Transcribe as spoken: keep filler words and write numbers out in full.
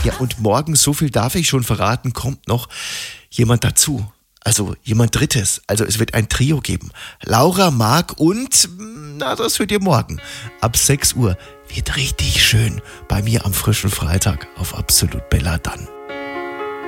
Ja, und morgen, so viel darf ich schon verraten, kommt noch jemand dazu. Also jemand Drittes. Also es wird ein Trio geben. Laura, Marc und, na, das hört ihr morgen. Ab sechs Uhr wird richtig schön bei mir am frischen Freitag auf Absolut Bella dann.